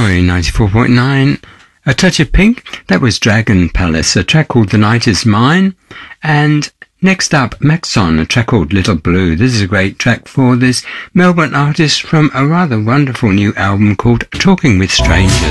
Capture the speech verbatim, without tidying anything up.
Joy ninety-four point nine. A Touch of Pink, that was Dragon Palace, a track called The Night Is Mine. And next up, Maxon, a track called Little Blue. This is a great track for this Melbourne artist from a rather wonderful new album called Talking with Strangers.